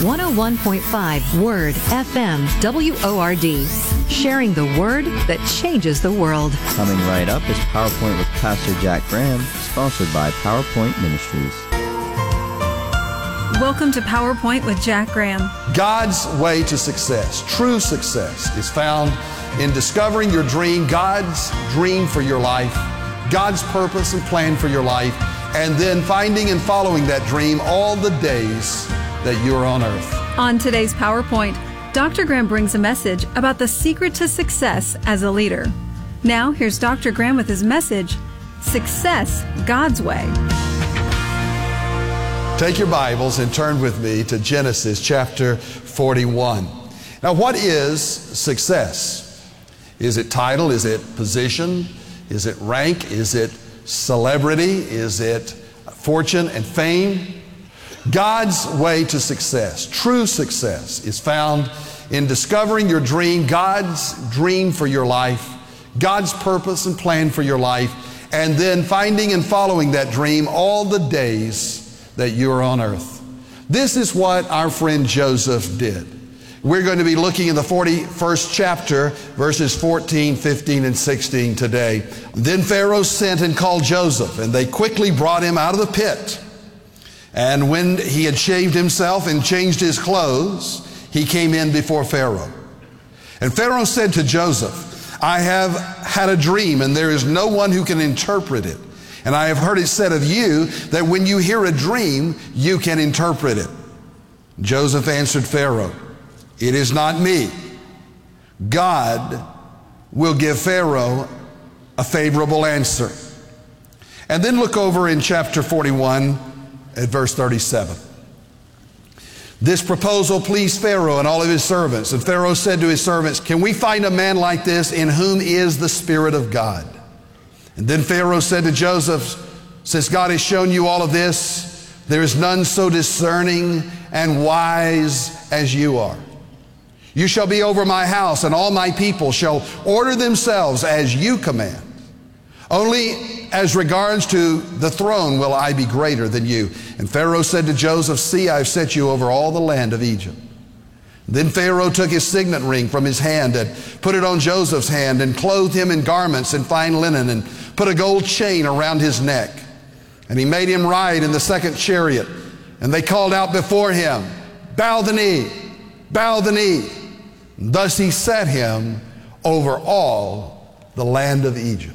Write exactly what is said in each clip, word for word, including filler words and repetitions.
one oh one point five Word F M W O R D. Sharing the word that changes the world. Coming right up is PowerPoint with Pastor Jack Graham, sponsored by PowerPoint Ministries. Welcome to PowerPoint with Jack Graham. God's way to success, true success, is found in discovering your dream, God's dream for your life, God's purpose and plan for your life, and then finding and following that dream all the days that you are on earth. On today's PowerPoint, Doctor Graham brings a message about the secret to success as a leader. Now, here's Doctor Graham with his message, Success God's Way. Take your Bibles and turn with me to Genesis chapter forty-one. Now, what is success? Is it title? Is it position? Is it rank? Is it celebrity? Is it fortune and fame? God's way to success, true success, is found in discovering your dream, God's dream for your life, God's purpose and plan for your life, and then finding and following that dream all the days that you are on earth. This is what our friend Joseph did. We're going to be looking in the forty-first chapter, verses fourteen, fifteen, and sixteen today. Then Pharaoh sent and called Joseph, and they quickly brought him out of the pit. And when he had shaved himself and changed his clothes, he came in before Pharaoh. And Pharaoh said to Joseph, I have had a dream, and there is no one who can interpret it. And I have heard it said of you that when you hear a dream, you can interpret it. Joseph answered Pharaoh, it is not me. God will give Pharaoh a favorable answer. And then look over in chapter forty-one at verse thirty-seven. This proposal pleased Pharaoh and all of his servants. And Pharaoh said to his servants, can we find a man like this in whom is the Spirit of God? And then Pharaoh said to Joseph, since God has shown you all of this, there is none so discerning and wise as you are. You shall be over my house, and all my people shall order themselves as you command. Only as regards to the throne will I be greater than you. And Pharaoh said to Joseph, see, I have set you over all the land of Egypt. Then Pharaoh took his signet ring from his hand and put it on Joseph's hand and clothed him in garments and fine linen and put a gold chain around his neck. And he made him ride in the second chariot. And they called out before him, bow the knee, bow the knee. And thus he set him over all the land of Egypt.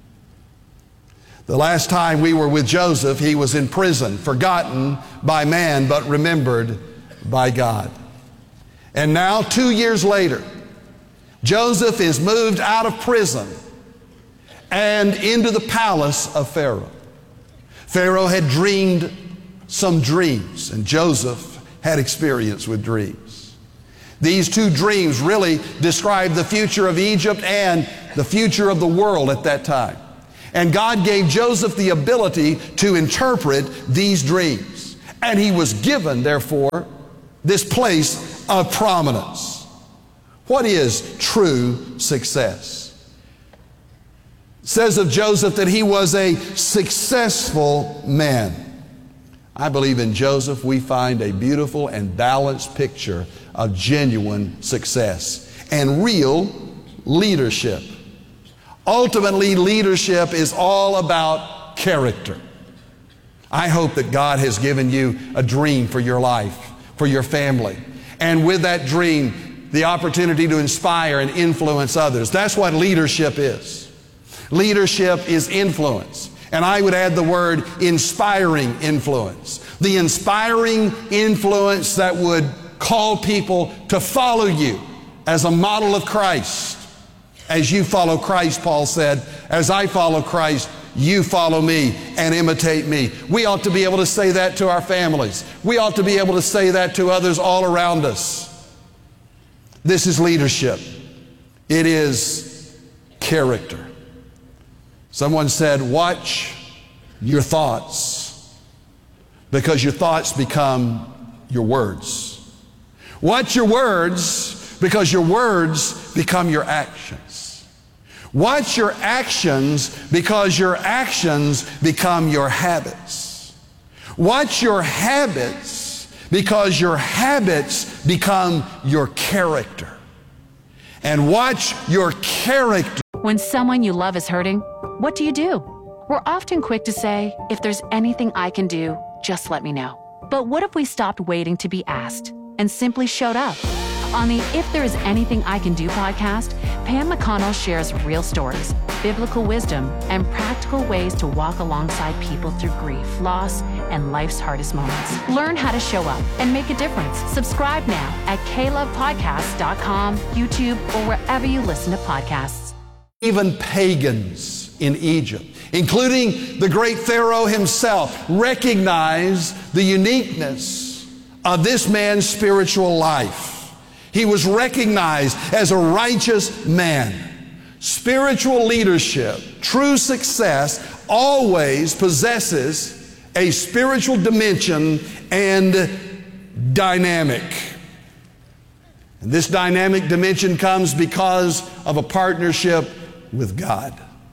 The last time we were with Joseph, he was in prison, forgotten by man, but remembered by God. And now, two years later, Joseph is moved out of prison and into the palace of Pharaoh. Pharaoh had dreamed some dreams, and Joseph had experience with dreams. These two dreams really describe the future of Egypt and the future of the world at that time. And God gave Joseph the ability to interpret these dreams. And he was given, therefore, this place of prominence. What is true success? It says of Joseph that he was a successful man. I believe in Joseph we find a beautiful and balanced picture of genuine success and real leadership. Ultimately, leadership is all about character. I hope that God has given you a dream for your life, for your family. And with that dream, the opportunity to inspire and influence others. That's what leadership is. Leadership is influence. And I would add the word inspiring influence. The inspiring influence that would call people to follow you as a model of Christ. As you follow Christ, Paul said, as I follow Christ, you follow me and imitate me. We ought to be able to say that to our families. We ought to be able to say that to others all around us. This is leadership. It is character. Someone said, watch your thoughts, because your thoughts become your words. Watch your words, because your words become your actions. Watch your actions, because your actions become your habits. Watch your habits, because your habits become your character. And watch your character. When someone you love is hurting, what do you do? We're often quick to say, if there's anything I can do, just let me know. But what if we stopped waiting to be asked and simply showed up? On the If There Is Anything I Can Do podcast, Pam McConnell shares real stories, biblical wisdom, and practical ways to walk alongside people through grief, loss, and life's hardest moments. Learn how to show up and make a difference. Subscribe now at k love podcast dot com, YouTube, or wherever you listen to podcasts. Even pagans in Egypt, including the great Pharaoh himself, recognize the uniqueness of this man's spiritual life. He was recognized as a righteous man. Spiritual leadership, true success, always possesses a spiritual dimension and dynamic. And this dynamic dimension comes because of a partnership with God.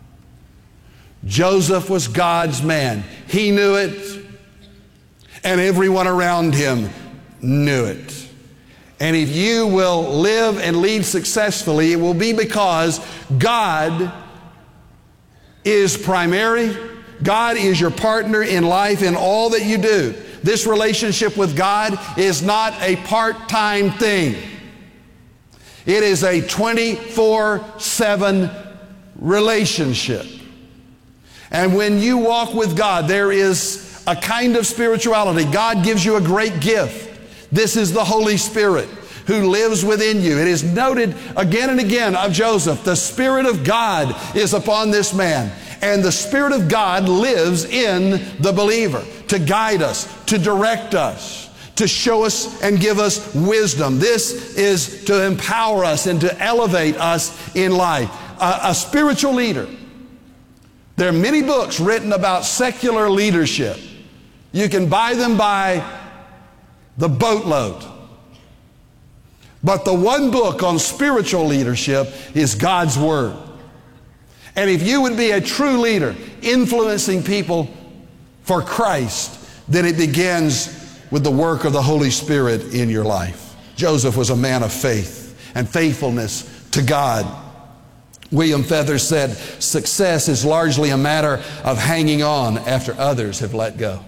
Joseph was God's man. He knew it, and everyone around him knew it. And if you will live and lead successfully, it will be because God is primary. God is your partner in life in all that you do. This relationship with God is not a part-time thing. It is a twenty-four seven relationship. And when you walk with God, there is a kind of spirituality. God gives you a great gift. This is the Holy Spirit who lives within you. It is noted again and again of Joseph, the Spirit of God is upon this man. And the Spirit of God lives in the believer to guide us, to direct us, to show us and give us wisdom. This is to empower us and to elevate us in life. A, a spiritual leader. There are many books written about secular leadership. You can buy them by the boatload. But the one book on spiritual leadership is God's Word. And if you would be a true leader, influencing people for Christ, then it begins with the work of the Holy Spirit in your life. Joseph was a man of faith and faithfulness to God. William Feather said, success is largely a matter of hanging on after others have let go.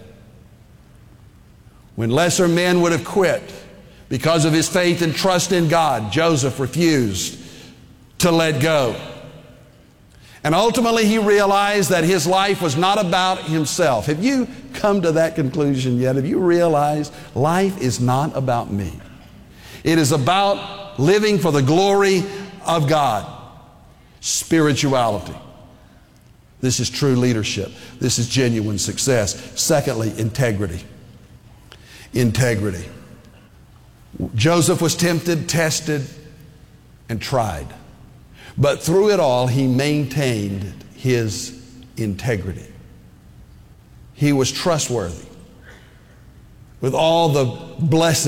When lesser men would have quit because of his faith and trust in God, Joseph refused to let go. And ultimately he realized that his life was not about himself. Have you come to that conclusion yet? Have you realized life is not about me? It is about living for the glory of God. Spirituality. This is true leadership. This is genuine success. Secondly, integrity. Integrity. Joseph was tempted, tested, and tried. But through it all, he maintained his integrity. He was trustworthy. With all the blessings